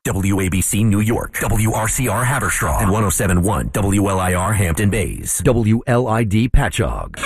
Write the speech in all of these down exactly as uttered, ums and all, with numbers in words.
W A B C New York, W R C R Haverstraw, and one oh seven point one W L I R Hampton Bays, W L I D Patchogue.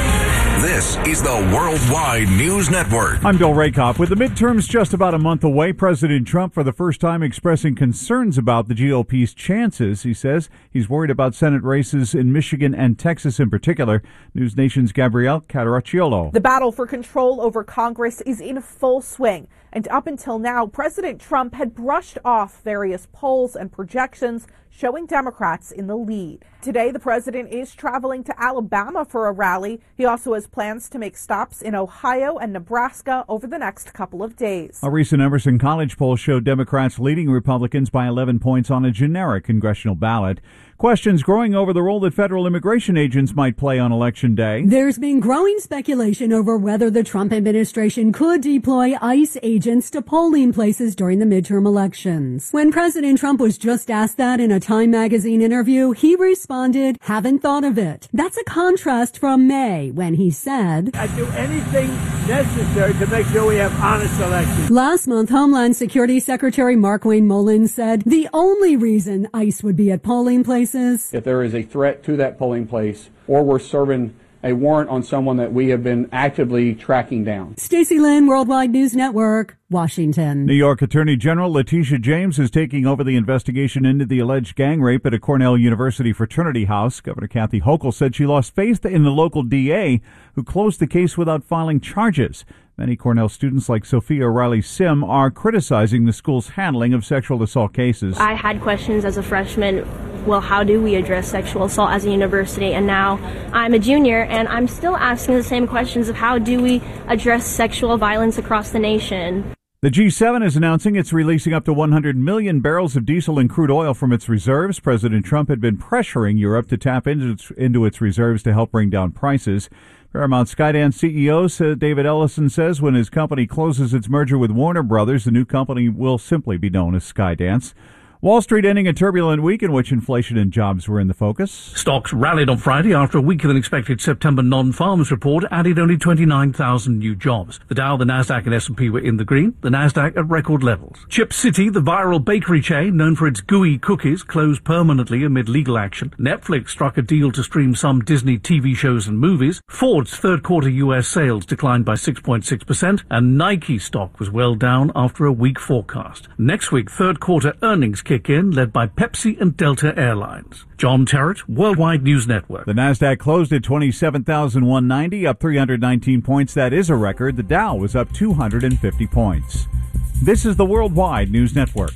This is the Worldwide News Network. I'm Bill Rakoff. With the midterms just about a month away, President Trump for the first time expressing concerns about the G O P's chances. He says he's worried about Senate races in Michigan and Texas in particular. News Nation's Gabrielle Cataracciolo. The battle for control over Congress is in full swing. And up until now, President Trump had brushed off various polls and projections showing Democrats in the lead. Today, the president is traveling to Alabama for a rally. He also has plans to make stops in Ohio and Nebraska over the next couple of days. A recent Emerson College poll showed Democrats leading Republicans by eleven points on a generic congressional ballot. Questions growing over the role that federal immigration agents might play on Election Day. There's been growing speculation over whether the Trump administration could deploy ICE agents to polling places during the midterm elections. When President Trump was just asked that in a Time magazine interview, he responded, "Haven't thought of it." That's a contrast from May when he said, "I do anything necessary to make sure we have honest elections." Last month, Homeland Security Secretary Markwayne Mullins said the only reason ICE would be at polling places if there is a threat to that polling place or we're serving a warrant on someone that we have been actively tracking down. Stacey Lynn, Worldwide News Network, Washington. New York Attorney General Letitia James is taking over the investigation into the alleged gang rape at a Cornell University fraternity house. Governor Kathy Hochul said she lost faith in the local D A who closed the case without filing charges. Many Cornell students like Sophia Riley Sim are criticizing the school's handling of sexual assault cases. I had questions as a freshman. Well, how do we address sexual assault as a university? And now I'm a junior and I'm still asking the same questions of how do we address sexual violence across the nation? The G seven is announcing it's releasing up to one hundred million barrels of diesel and crude oil from its reserves. President Trump had been pressuring Europe to tap into its, into its reserves to help bring down prices. Paramount Skydance C E O David Ellison says when his company closes its merger with Warner Brothers, the new company will simply be known as Skydance. Wall Street ending a turbulent week in which inflation and jobs were in the focus. Stocks rallied on Friday after a weaker than expected September non-farms report added only twenty-nine thousand new jobs. The Dow, the Nasdaq and S and P were in the green, the Nasdaq at record levels. Chip City, the viral bakery chain known for its gooey cookies, closed permanently amid legal action. Netflix struck a deal to stream some Disney T V shows and movies. Ford's third quarter U S sales declined by six point six percent, and Nike stock was well down after a weak forecast. Next week, third quarter earnings kick in, led by Pepsi and Delta Airlines. John Terrett, Worldwide News Network. The Nasdaq closed at twenty-seven thousand one hundred ninety, up three hundred nineteen points. That is a record. The Dow was up two hundred fifty points. This is the Worldwide News Network.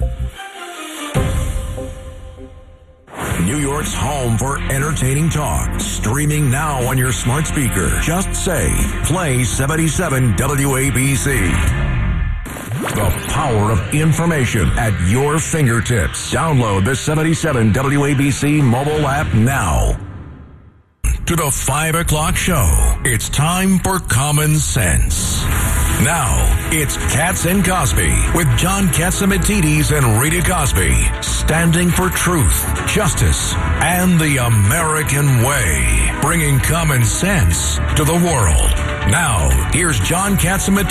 New York's home for entertaining talk. Streaming now on your smart speaker. Just say, play seventy-seven W A B C. The power of information at your fingertips. Download the seventy-seven W A B C mobile app now. To the five o'clock show. It's time for Common Sense. Now, it's Katz and Cosby with John Catsimatidis and Rita Cosby, standing for truth, justice, and the American way, bringing common sense to the world. Now, here's John Catsimatidis